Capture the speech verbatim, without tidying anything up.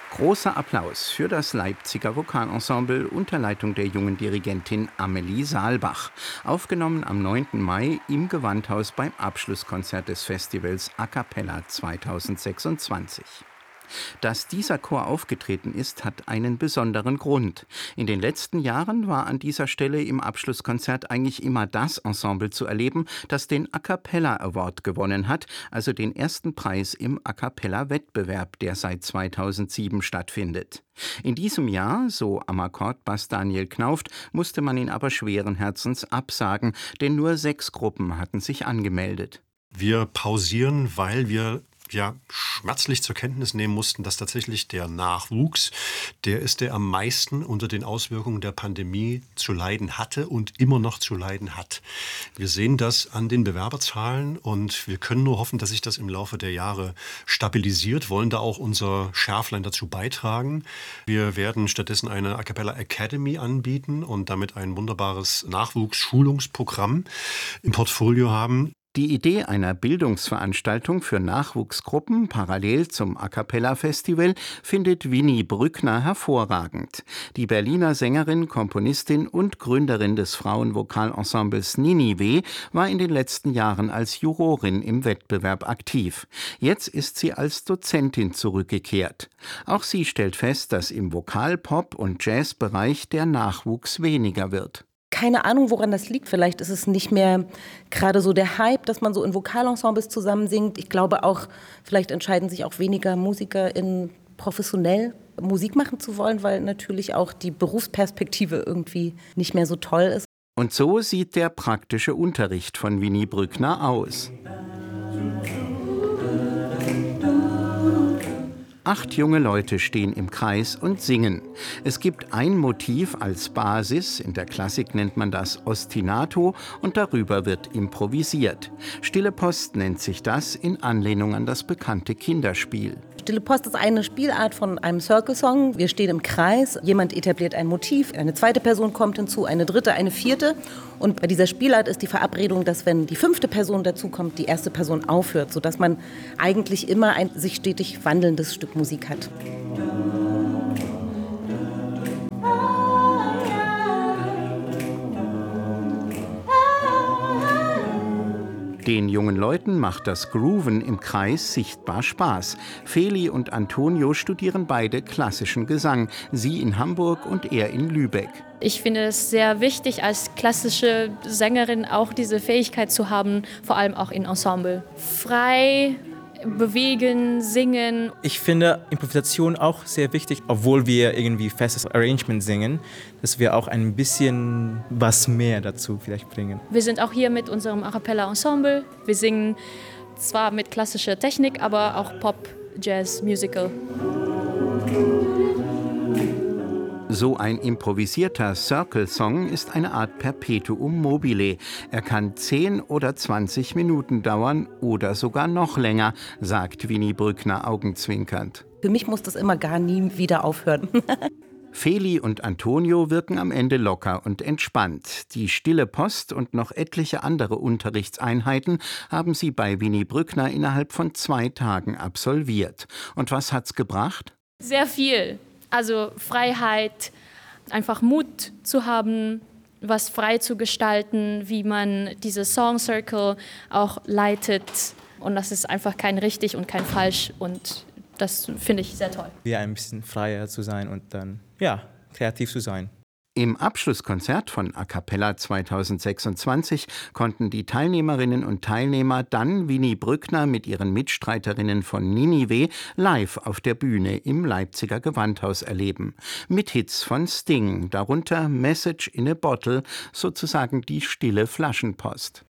Großer Applaus für das Leipziger Vokalensemble unter Leitung der jungen Dirigentin Amelie Saalbach. Aufgenommen am neunten Mai im Gewandhaus beim Abschlusskonzert des Festivals A Cappella zweitausendsechsundzwanzig. Dass dieser Chor aufgetreten ist, hat einen besonderen Grund. In den letzten Jahren war an dieser Stelle im Abschlusskonzert eigentlich immer das Ensemble zu erleben, das den A Cappella Award gewonnen hat, also den ersten Preis im A Cappella-Wettbewerb, der seit zweitausendsieben stattfindet. In diesem Jahr, so am Akkordbass Daniel Knauft, musste man ihn aber schweren Herzens absagen, denn nur sechs Gruppen hatten sich angemeldet. Wir pausieren, weil wir ja schmerzlich zur Kenntnis nehmen mussten, dass tatsächlich der Nachwuchs, der ist, der am meisten unter den Auswirkungen der Pandemie zu leiden hatte und immer noch zu leiden hat. Wir sehen das an den Bewerberzahlen und wir können nur hoffen, dass sich das im Laufe der Jahre stabilisiert, wollen da auch unser Schärflein dazu beitragen. Wir werden stattdessen eine A Cappella Academy anbieten und damit ein wunderbares Nachwuchsschulungsprogramm im Portfolio haben. Die Idee einer Bildungsveranstaltung für Nachwuchsgruppen parallel zum A Cappella-Festival findet Winnie Brückner hervorragend. Die Berliner Sängerin, Komponistin und Gründerin des Frauenvokalensembles Ninive war in den letzten Jahren als Jurorin im Wettbewerb aktiv. Jetzt ist sie als Dozentin zurückgekehrt. Auch sie stellt fest, dass im Vokal-, Pop- und Jazzbereich der Nachwuchs weniger wird. Keine Ahnung, woran das liegt. Vielleicht ist es nicht mehr gerade so der Hype, dass man so in Vokalensembles zusammen singt. Ich glaube auch, vielleicht entscheiden sich auch weniger MusikerInnen professionell Musik machen zu wollen, weil natürlich auch die Berufsperspektive irgendwie nicht mehr so toll ist. Und so sieht der praktische Unterricht von Winnie Brückner aus. Acht junge Leute stehen im Kreis und singen. Es gibt ein Motiv als Basis, in der Klassik nennt man das Ostinato, und darüber wird improvisiert. Stille Post nennt sich das in Anlehnung an das bekannte Kinderspiel. Stille Post ist eine Spielart von einem Circle-Song. Wir stehen im Kreis, jemand etabliert ein Motiv, eine zweite Person kommt hinzu, eine dritte, eine vierte. Und bei dieser Spielart ist die Verabredung, dass wenn die fünfte Person dazukommt, die erste Person aufhört, sodass man eigentlich immer ein sich stetig wandelndes Stück Musik hat. Den jungen Leuten macht das Grooven im Kreis sichtbar Spaß. Feli und Antonio studieren beide klassischen Gesang, sie in Hamburg und er in Lübeck. Ich finde es sehr wichtig, als klassische Sängerin auch diese Fähigkeit zu haben, vor allem auch in Ensemble. Frei bewegen, singen. Ich finde Improvisation auch sehr wichtig, obwohl wir irgendwie festes Arrangement singen, dass wir auch ein bisschen was mehr dazu vielleicht bringen. Wir sind auch hier mit unserem A Cappella Ensemble. Wir singen zwar mit klassischer Technik, aber auch Pop, Jazz, Musical. So ein improvisierter Circle-Song ist eine Art Perpetuum mobile. Er kann zehn oder zwanzig Minuten dauern oder sogar noch länger, sagt Winnie Brückner augenzwinkernd. Für mich muss das immer gar nie wieder aufhören. Feli und Antonio wirken am Ende locker und entspannt. Die Stille Post und noch etliche andere Unterrichtseinheiten haben sie bei Winnie Brückner innerhalb von zwei Tagen absolviert. Und was hat's gebracht? Sehr viel. Also Freiheit, einfach Mut zu haben, was frei zu gestalten, wie man diese Song Circle auch leitet. Und das ist einfach kein richtig und kein falsch. Und das finde ich sehr toll. Ja, ein bisschen freier zu sein und dann, ja, kreativ zu sein. Im Abschlusskonzert von A Cappella zweitausendsechsundzwanzig konnten die Teilnehmerinnen und Teilnehmer dann Winnie Brückner mit ihren Mitstreiterinnen von Ninive live auf der Bühne im Leipziger Gewandhaus erleben. Mit Hits von Sting, darunter Message in a Bottle, sozusagen die stille Flaschenpost.